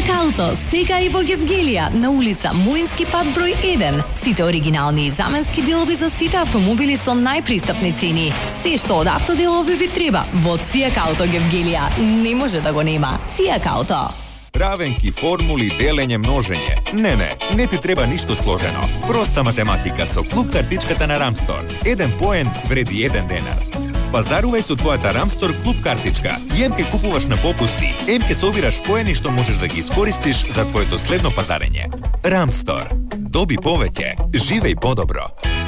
Сијак Ауто, сега и во Гевгелија, на улица Муински пат број 1. Сите оригинални и заменски делови за сите автомобили со најпристапни цени. Се што од автоделови ви треба, во Сијак Ауто Гевгелија не може да го нема. Сијак Ауто. Равенки, формули, делење, множење. Не ти треба ништо сложено. Проста математика со клуб картичката на Рамстор. 1 поен вреди 1 денар. Пазарувај со твојата Рамстор клуб картичка. Емке купуваш на попусти, емке собираш поени што можеш да ги искористиш за твоето следно пазарење. Рамстор. Доби повеќе, живеј подобро.